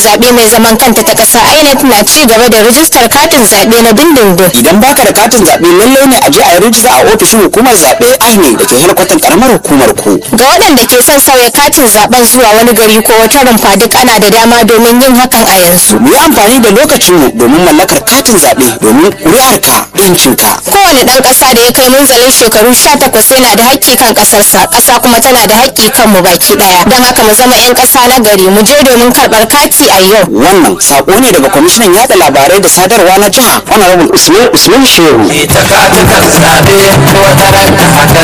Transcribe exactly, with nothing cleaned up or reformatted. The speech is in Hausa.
zaɓe mai zaman kanta ta ƙasa I N E C na ci gaba da rijistar katin zaɓe na dindindin. Idan baka da katin zaɓe lallai ne a je a yi rijista a ofishin hukumar zaɓe I N E C da ke helkwatan karamar hukumar ku. Ga waɗanda ke son sauya katin zaɓen zuwa wani gari ko wata rumfa duk ana da dama domin yin hakan a yanzu. Mu yi amfani da lokacinmu domin mallakar katin zaɓe domin ƙuri'arka ɗinkinka. Kowane ɗan ƙasa da ya kai munzalin shekaru sha takwas yana da haƙƙi kan ƙasarsa, ƙasa kuma tana da haƙƙi kan mu baki ɗaya. Don haka mu zama 'yan ƙasa na gari, mu je domin karɓar kati a yau. Wannan saƙo ne daga kwamishinan yaɗa labarai da sadarwa na jiha Honorable Usman Usman Shehu. Ita katukan zaɓe wata ranka haka